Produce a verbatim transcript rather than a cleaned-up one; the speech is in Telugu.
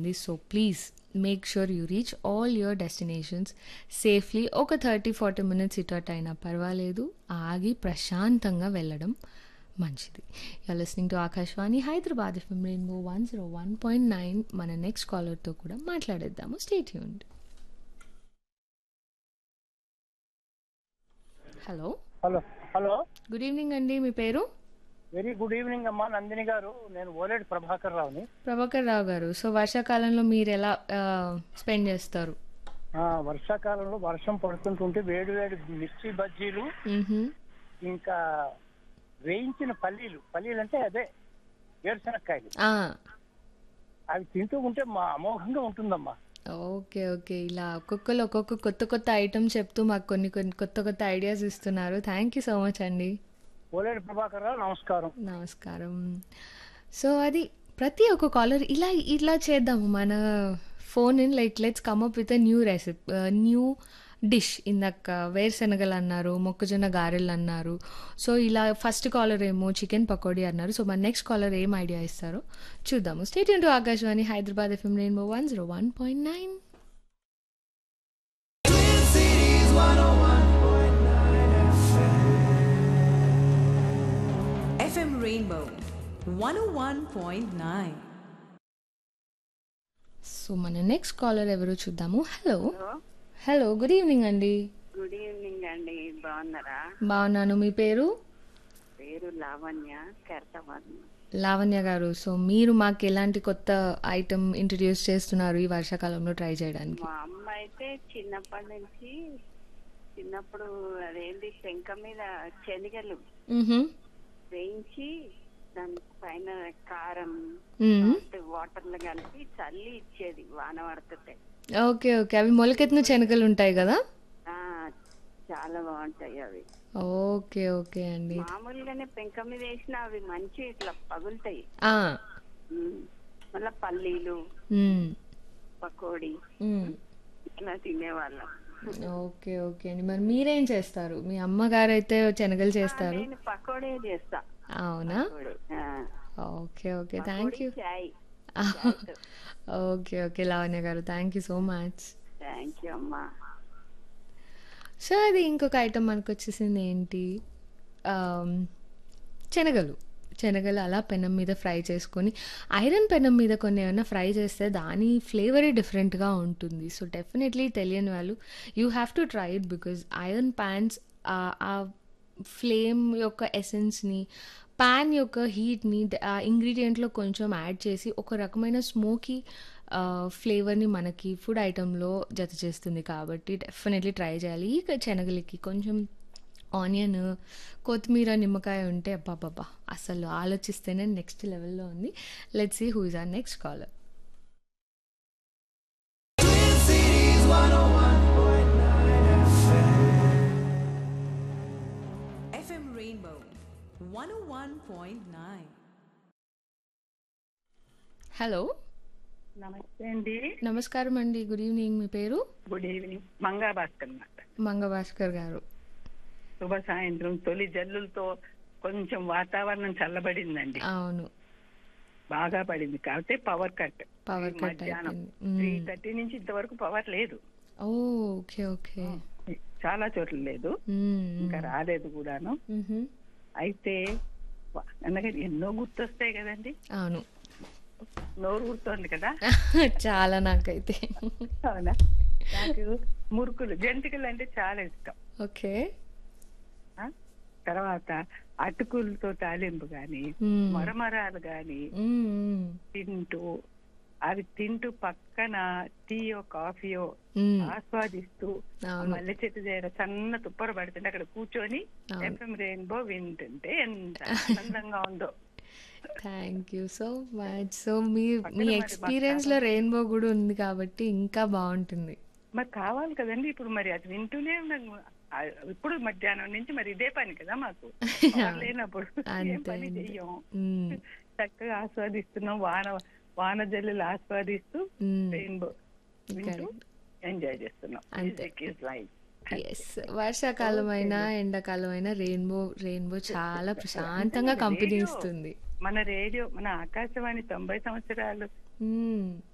ఉంది. So please make sure you reach all your destinations safely. ఒక థర్టీ ఫార్టీ మినిట్స్ ఇటు అటు అయినా పర్వాలేదు, ఆగి ప్రశాంతంగా వెళ్ళడం మంచిది. You're listening to Akashvani Hyderabad FM rainbow one zero one point nine. మన నెక్స్ట్ కాలర్తో కూడా మాట్లాడేద్దాము. Stay tuned. Hello hello hello good evening అండి, మీ పేరు? వెరీ గుడ్ ఈవినింగ్ అమ్మా నందిని గారు. నేను ఓలేడు ప్రభాకర్ రావుని. ప్రభాకర్ రావు గారు, సో వర్షాకాలంలో మీరు ఎలా స్పెండ్ చేస్తారు? ఆ, వర్షాకాలంలో వర్షం పడుతుంటుంటే వేడి వేడి మిర్చి బజ్జీలు, మ్హూ. ఇంకా వేయించిన పల్లీలు. పల్లీలు అంటే అదే వేరుశనక్కాయలు. ఆ, అవి తింటూ ఉంటే మా అమోఘంగా ఉంటుందమ్మా. ఓకే ఓకే, ఇలా ఒక్కొక్కరు ఒక్కొక్క కొత్త కొత్త ఐటమ్ చెప్తూ మాకు కొన్ని కొన్ని కొత్త కొత్త ఐడియాస్ ఇస్తున్నారు. థ్యాంక్ యూ సో మచ్ అండి. ఓలేడు ప్రభాకర్ రావు, నమస్కారం. నమస్కారం. సో అది ప్రతి ఒక్క కాలర్ ఇలా ఇలా చేద్దాము. మన phone in like let's come up with a new recipe, new dish. ఇందాక వేరుశనగలు అన్నారు, మొక్కజొన్న గారెలు అన్నారు. సో ఇలా ఫస్ట్ కాలర్ ఏమో చికెన్ పకోడీ అన్నారు. సో మన నెక్స్ట్ కాలర్ ఏం ఐడియా ఇస్తారో చూద్దాము. State to Akashvani Hyderabad FM rainbow one zero one point nine. F M Rainbow one oh one point nine. So మన నెక్స్ట్ కాలర్ ఎవరో చూద్దాము. హలో హలో గుడ్ ఈవినింగ్ అండి. గుడ్ ఈవినింగ్ అండి, బాగున్నారా? బాగున్నాను, మీ పేరు? పేరు లావణ్య, ఖైరతాబాద్. లావణ్య గారు, సో మీరు మాకు ఎలాంటి కొత్త ఐటమ్ ఇంట్రడ్యూస్ చేస్తున్నారు ఈ వర్షాకాలంలో ట్రై చేయడానికి? మా అమ్మ అయితే చిన్నప్పటి నుంచి చిన్నప్పుడు అదేంటి పెంక మీద శనగలు మ్హూ. వేయించి దాని పైన కారం మ్మ్. వాటర్ లో కలిపి చల్లి ఇచ్చేది వాన పడుతుంటే. ఓకే ఓకే, అవి మొలకెత్తిన శనగలు ఉంటాయి కదా? ఆ, చాలా బాగుంటాయి అవి. ఓకే ఓకే అండి. మామూలుగానే పెంక మీద వేసిన అవి మంచి ఇట్లా పగులుతాయి. ఆ, ఉమ్. మళ్ళా పల్లీలు, మ్మ్. పకోడీ మ్మ్. ఇలా తినేవాళ్ళం. ఓకే ఓకే అండి. మరి మీరేం చేస్తారు? మీ అమ్మగారు అయితే శనగలు చేస్తారు. నేను పకోడీ చేస్తా. అవునా? పకోడీ. ఆ. Okay okay, thank you. Chai. Okay okay Lavanya గారు, thank you so much. Thank you అమ్మా. సో అది ఇంకొక ఐటమ్ మనకు వచ్చేసింది ఏంటి, ఆమ్, శనగలు. శనగలు అలా పెనం మీద ఫ్రై చేసుకొని, ఐరన్ పెనం మీద కొన్ని ఏమైనా ఫ్రై చేస్తే దాని ఫ్లేవరే డిఫరెంట్గా ఉంటుంది. సో డెఫినెట్లీ తెలియని వాళ్ళు you have to try it, because iron fans ఆ ఫ్లేమ్ యొక్క ఎసెన్స్ని, ప్యాన్ యొక్క హీట్ని ఆ ఇంగ్రీడియంట్లో కొంచెం యాడ్ చేసి ఒక రకమైన స్మోకీ ఫ్లేవర్ని మనకి ఫుడ్ ఐటెంలో జత చేస్తుంది. కాబట్టి డెఫినెట్లీ ట్రై చేయాలి. ఈ శనగలకి కొంచెం ఆనియన్, కొత్తిమీర, నిమ్మకాయ ఉంటే అబ్బాబ్బా అసలు ఆలోచిస్తేనే నెక్స్ట్ లెవెల్లో ఉంది. Let's see who is are next caller. F M Rainbow one oh one point nine. Hello నమస్తే అండి. నమస్కారం అండి, గుడ్ ఈవినింగ్. మీ పేరు? Good evening. మంగా భాస్కర్ అన్నమాట. మంగభాస్కర్ గారు. శుభ సాయంత్రం. తొలి జల్లులతో కొంచెం వాతావరణం చల్లబడిందండి, అవును, బాగా పడింది. కాకపోతే పవర్ కట్ పవర్ కట్ మధ్యాహ్నం అయిపోయింది. త్రీ థర్టీ నుంచి ఇంతవరకు పవర్ లేదు. ఓ ఓకే ఓకే. చాలా చోట్ల లేదు, మ్మ్. ఇంకా రాలేదు కూడాను. మ్హూ. అయితే వా- అనగా ఎన్నో గుర్తొస్తాయి కదండి. అవును, నోరు గుర్తోంది కదా. చాలా నాకైతే. అవునా? నాకు మురుకులు, జంతికలు అంటే చాలా ఇష్టం. ఓకే. ఆ? తర్వాత అటుకులతో తాలింపు గాని, మ్మ్. మరమరాలు గాని మ్మ్. తింటూ, అవి తింటూ పక్కన టీయో కాఫీయో మ్మ్. ఆస్వాదిస్తూ, ఆ అవును. మల్లె చెట్టు దగ్గర సన్న తుప్పర పడుతుంటే అక్కడ కూర్చొని అవును. ఎఫ్ఎం రెయిన్బో వింటుంటే ఎంత ఆనందంగా ఉందో. Thank you so much. So మీ పక్కన మీ మరి ఎక్స్పీరియన్స్లో రెయిన్బో కూడా ఉంది కాబట్టి ఇంకా బాగుంటుంది. మరి కావాలి కదండి. ఇప్పుడు మరి అది వింటూనే ఉన్నాను. ఆ, ఇప్పుడు మధ్యాహ్నం నుంచి మరి ఇదే పని కదా మాకు. పవర్ లేనప్పుడు ఏం అంతే పని అంతే. చెయ్యం. మ్మ్. చక్కగా ఆస్వాదిస్తున్నాం. వాన వాన జల్లులు ఆస్వాదిస్తూ మ్మ్. రెయిన్బో వింటూ Correct. ఎంజాయ్ చేస్తున్నాం. అంతే. Music is life. ఎస్, వర్షాకాలం అయినా ఎండాకాలం అయినా రెయిన్బో రెయిన్బో చాలా ప్రశాంతంగా కంపెనీ రేడియో, ఇస్తుంది. మన రేడియో, మన ఆకాశవాణి తొంభై సంవత్సరాలు మ్మ్.